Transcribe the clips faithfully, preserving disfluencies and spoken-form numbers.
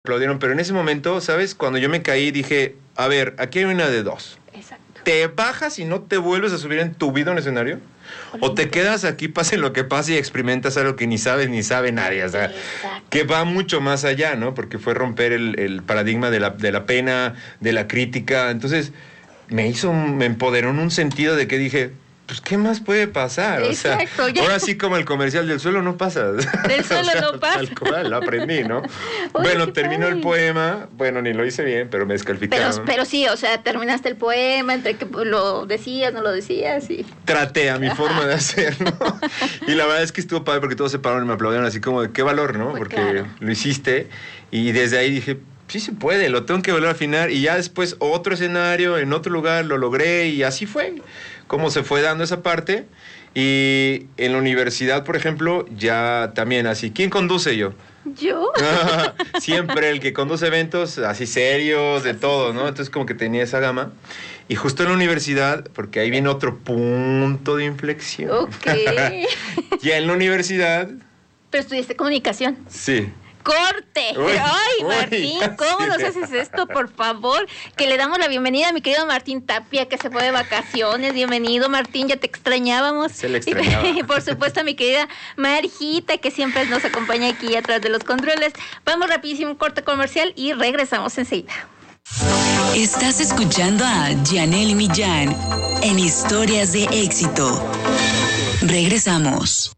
aplaudieron, pero en ese momento, ¿sabes? Cuando yo me caí dije, a ver, aquí hay una de dos. Exacto. ¿Te bajas y no te vuelves a subir en tu vida a un escenario? ¿O te quedas aquí, pase lo que pase, y experimentas algo que ni sabes ni sabe nadie? O sea, Exacto. que va mucho más allá, ¿no? Porque fue romper el, el paradigma de la, de la pena, de la crítica. Entonces, me hizo, me empoderó en un sentido de que dije, pues, ¿qué más puede pasar? Exacto, o sea, ya. ahora sí como el comercial del suelo no pasa. Del suelo o sea, no pasa. Tal cual, lo aprendí, ¿no? Oye, bueno, qué terminó padre. el poema, bueno, ni lo hice bien, pero me descalificaron. Pero, pero sí, o sea, terminaste el poema, entre que lo decías, no lo decías, y... Traté a mi forma de hacerlo. Y la verdad es que estuvo padre porque todos se pararon y me aplaudieron así como de qué valor, ¿no? Pues Porque claro. lo hiciste. Y desde ahí dije, sí se puede, lo tengo que volver a afinar. Y ya después otro escenario, en otro lugar, lo logré y así fue. Cómo se fue dando esa parte. Y en la universidad, por ejemplo, ya también así. ¿Quién conduce? Yo. ¿Yo? Siempre el que conduce eventos así serios, de todo, ¿no? Entonces como que tenía esa gama. Y justo en la universidad, porque ahí viene otro punto de inflexión. Ok. Ya en la universidad, Pero estudiaste comunicación. sí. ¡Corte! Uy, ¡Ay, uy, Martín! ¿Cómo sí. nos haces esto, por favor? Que le damos la bienvenida a mi querido Martín Tapia, que se fue de vacaciones. Bienvenido, Martín, ya te extrañábamos. Se le extrañaba. Y por supuesto a mi querida Marjita, que siempre nos acompaña aquí atrás de los controles. Vamos rapidísimo, un corte comercial y regresamos enseguida. Estás escuchando a Janelle Millán en Historias de Éxito. Regresamos.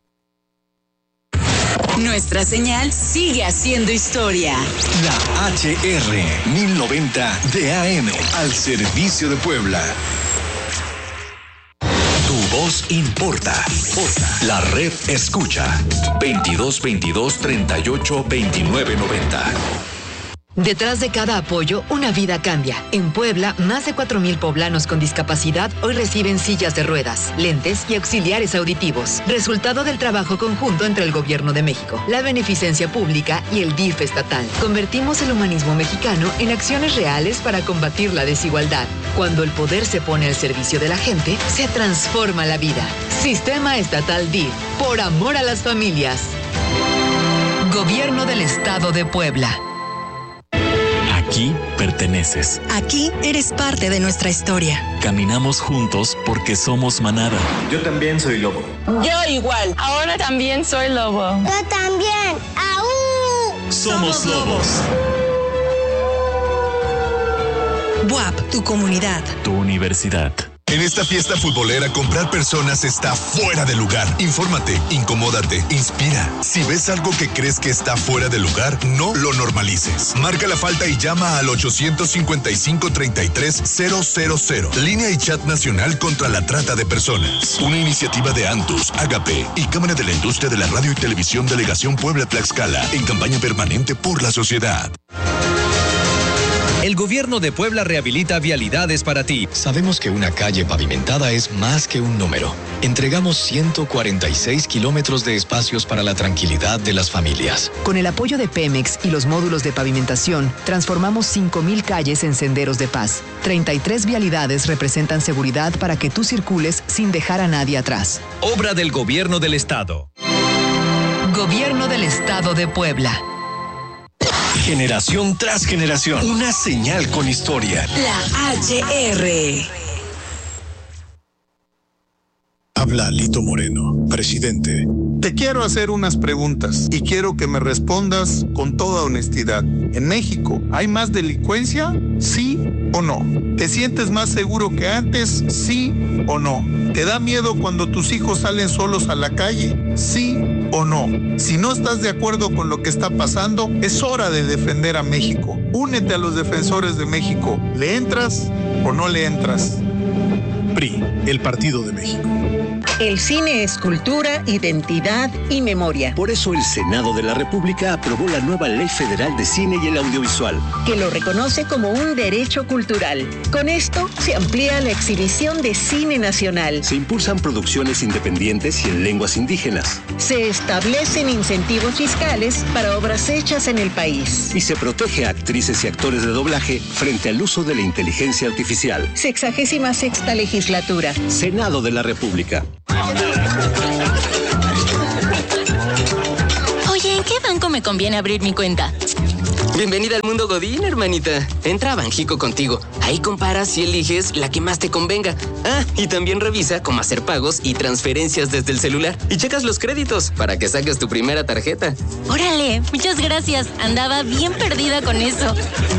Nuestra señal sigue haciendo historia. La H R mil noventa de A M al servicio de Puebla. Tu voz importa. La red escucha. veintidós veintidós treinta y ocho veintinueve noventa. Detrás de cada apoyo, una vida cambia. En Puebla, más de cuatro mil poblanos con discapacidad hoy reciben sillas de ruedas, lentes y auxiliares auditivos. Resultado del trabajo conjunto entre el Gobierno de México, la Beneficencia Pública y el D I F estatal. Convertimos el humanismo mexicano en acciones reales para combatir la desigualdad. Cuando el poder se pone al servicio de la gente, se transforma la vida. Sistema Estatal D I F, por amor a las familias. Gobierno del Estado de Puebla. Aquí perteneces. Aquí eres parte de nuestra historia. Caminamos juntos porque somos manada. Yo también soy lobo. Yo igual. Ahora también soy lobo. Yo también. ¡Aú! Somos lobos. B U A P, tu comunidad. Tu universidad. En esta fiesta futbolera, comprar personas está fuera de lugar. Infórmate, incomódate, inspira. Si ves algo que crees que está fuera de lugar, no lo normalices. Marca la falta y llama al ochocientos cincuenta y cinco treinta y tres cero cero cero. Línea y chat nacional contra la trata de personas. Una iniciativa de Antus, Agape y Cámara de la Industria de la Radio y Televisión Delegación Puebla-Tlaxcala en campaña permanente por la sociedad. El gobierno de Puebla rehabilita vialidades para ti. Sabemos que una calle pavimentada es más que un número. Entregamos ciento cuarenta y seis kilómetros de espacios para la tranquilidad de las familias. Con el apoyo de Pemex y los módulos de pavimentación, transformamos cinco mil calles en senderos de paz. treinta y tres vialidades representan seguridad para que tú circules sin dejar a nadie atrás. Obra del gobierno del estado. Gobierno del Estado de Puebla. Generación tras generación. Una señal con historia. La H R. Habla Lito Moreno, presidente. Te quiero hacer unas preguntas y quiero que me respondas con toda honestidad. ¿En México hay más delincuencia? ¿Sí o no? ¿Te sientes más seguro que antes? ¿Sí o no? ¿Te da miedo cuando tus hijos salen solos a la calle? ¿Sí o no? Si no estás de acuerdo con lo que está pasando, es hora de defender a México. Únete a los defensores de México. ¿Le entras o no le entras? P R I, el Partido de México. El cine es cultura, identidad y memoria. Por eso el Senado de la República aprobó la nueva Ley Federal de Cine y el Audiovisual, que lo reconoce como un derecho cultural. Con esto se amplía la exhibición de cine nacional. Se impulsan producciones independientes y en lenguas indígenas. Se establecen incentivos fiscales para obras hechas en el país. Y se protege a actrices y actores de doblaje frente al uso de la inteligencia artificial. Sexagésima sexta legislatura. Senado de la República. Oye, ¿en qué banco me conviene abrir mi cuenta? Bienvenida al mundo Godín, hermanita. Entra a Banjico Contigo. Ahí comparas y eliges la que más te convenga. Ah, y también revisa cómo hacer pagos y transferencias desde el celular. Y checas los créditos para que saques tu primera tarjeta. Órale, muchas gracias. Andaba bien perdida con eso.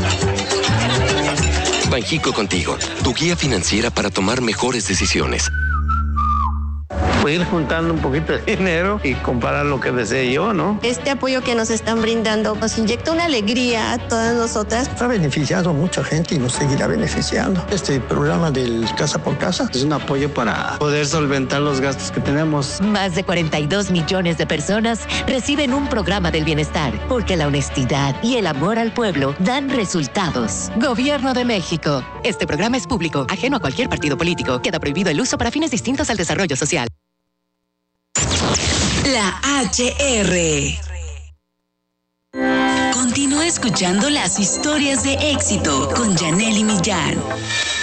Banjico Contigo, tu guía financiera para tomar mejores decisiones. Ir juntando un poquito de dinero y comprar lo que desee yo, ¿no? Este apoyo que nos están brindando nos inyecta una alegría a todas nosotras. Ha beneficiado a mucha gente y nos seguirá beneficiando. Este programa del Casa por Casa es un apoyo para poder solventar los gastos que tenemos. Más de cuarenta y dos millones de personas reciben un programa del bienestar, porque la honestidad y el amor al pueblo dan resultados. Gobierno de México. Este programa es público, ajeno a cualquier partido político. Queda prohibido el uso para fines distintos al desarrollo social. La H R. Continúa escuchando las historias de éxito con Yanely Millán.